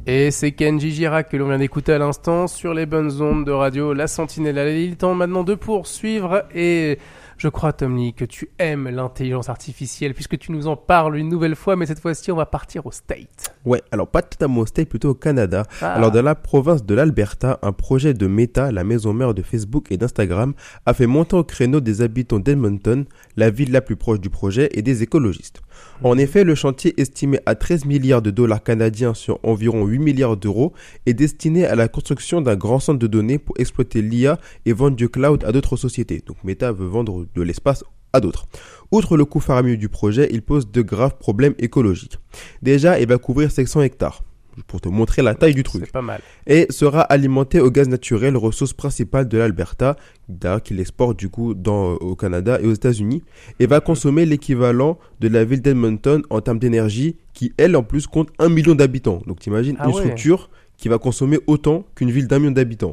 Et c'est Kenji Girac que l'on vient d'écouter à l'instant sur les bonnes ondes de radio La Sentinelle. Allez, il est temps maintenant de poursuivre et je crois, Tom Lee, que tu aimes l'intelligence artificielle puisque tu nous en parles une nouvelle fois, mais cette fois-ci, on va partir aux States. Ouais, alors pas totalement aux States, plutôt au Canada. Alors dans la province de l'Alberta, un projet de Meta, la maison mère de Facebook et d'Instagram, a fait monter au créneau des habitants d'Edmonton, la ville la plus proche du projet, et des écologistes. En effet, le chantier estimé à 13 milliards de dollars canadiens sur environ 8 milliards d'euros est destiné à la construction d'un grand centre de données pour exploiter l'IA et vendre du cloud à d'autres sociétés. Donc Meta veut vendre de l'espace à d'autres. Outre le coût faramineux du projet, il pose de graves problèmes écologiques. Déjà, il va couvrir 500 hectares. Pour te montrer la taille du truc. C'est pas mal. Et sera alimenté au gaz naturel, ressource principale de l'Alberta, qu'il exporte du coup au Canada et aux États-Unis, et va consommer l'équivalent de la ville d'Edmonton en termes d'énergie, qui elle en plus compte 1 million d'habitants. Donc t'imagines structure qui va consommer autant qu'une ville d'1 million d'habitants.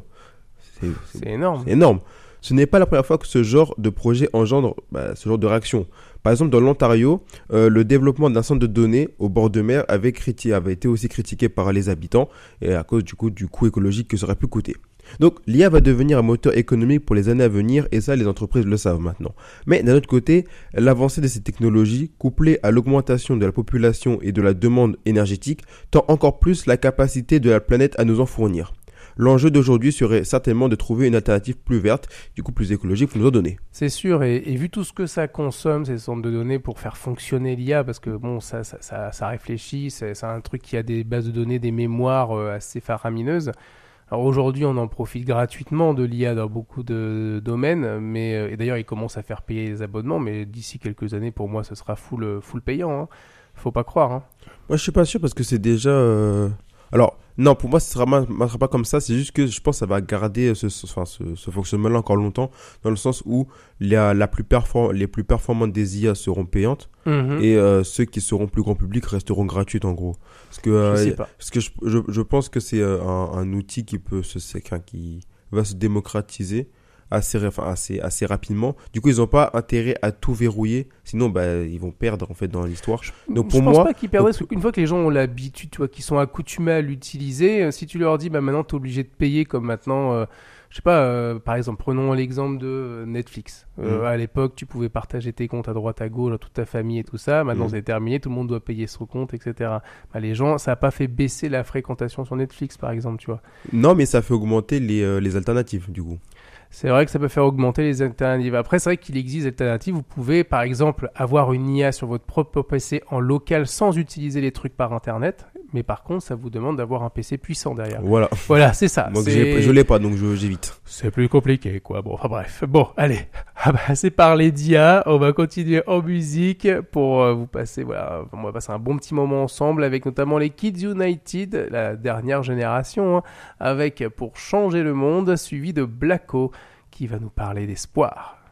C'est énorme. C'est énorme. Ce n'est pas la première fois que ce genre de projet engendre ce genre de réaction. Par exemple, dans l'Ontario, le développement d'un centre de données au bord de mer avait été aussi critiqué par les habitants et à cause du coût écologique que ça aurait pu coûter. Donc, l'IA va devenir un moteur économique pour les années à venir et ça, les entreprises le savent maintenant. Mais d'un autre côté, l'avancée de ces technologies, couplée à l'augmentation de la population et de la demande énergétique, tend encore plus la capacité de la planète à nous en fournir. L'enjeu d'aujourd'hui serait certainement de trouver une alternative plus verte, du coup plus écologique pour nous en donner. C'est sûr, et vu tout ce que ça consomme, ces centres de données, pour faire fonctionner l'IA, parce que bon, ça réfléchit, c'est un truc qui a des bases de données, des mémoires assez faramineuses. Alors aujourd'hui, on en profite gratuitement de l'IA dans beaucoup de domaines, mais et d'ailleurs, ils commencent à faire payer les abonnements, mais d'ici quelques années, pour moi, ce sera full payant. Hein. Faut pas croire. Hein. Moi, je suis pas sûr parce que c'est déjà... Alors, non, pour moi, ce ne sera pas comme ça. C'est juste que je pense que ça va garder ce fonctionnement-là encore longtemps, dans le sens où les plus performantes des IA seront payantes et ceux qui seront plus grand public resteront gratuites, en gros. Parce que je pense que c'est un outil qui va se démocratiser assez rapidement. Du coup, ils n'ont pas intérêt à tout verrouiller, sinon ils vont perdre en fait dans l'histoire. Donc pour moi, je pense pas qu'ils perdraient, parce qu'une fois que les gens ont l'habitude, tu vois, qu'ils sont accoutumés à l'utiliser, si tu leur dis maintenant t'es obligé de payer comme maintenant, je sais pas, par exemple, prenons l'exemple de Netflix. À l'époque, tu pouvais partager tes comptes à droite à gauche, toute ta famille et tout ça. Maintenant, c'est terminé, tout le monde doit payer son compte, etc. Les gens, ça a pas fait baisser la fréquentation sur Netflix, par exemple, tu vois. Non, mais ça fait augmenter les alternatives, du coup. C'est vrai que ça peut faire augmenter les alternatives. Après, c'est vrai qu'il existe des alternatives. Vous pouvez, par exemple, avoir une IA sur votre propre PC en local sans utiliser les trucs par Internet. Mais par contre, ça vous demande d'avoir un PC puissant derrière. Voilà, c'est ça. Donc je l'ai pas, donc j'évite. C'est plus compliqué, quoi. Bon, enfin bref. Bon, allez. C'est parlé d'IA. On va continuer en musique pour vous passer, on va passer un bon petit moment ensemble avec notamment les Kids United, la dernière génération, avec Pour changer le monde, suivi de Blacko, qui va nous parler d'espoir.